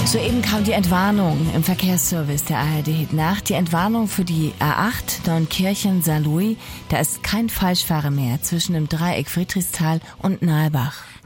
Soeben kam die Entwarnung im Verkehrsservice der ARD Nacht. Die Entwarnung für die A8 Neunkirchen-Saarlouis. Da ist kein Falschfahrer mehr zwischen dem Dreieck Friedrichsthal und Nalbach.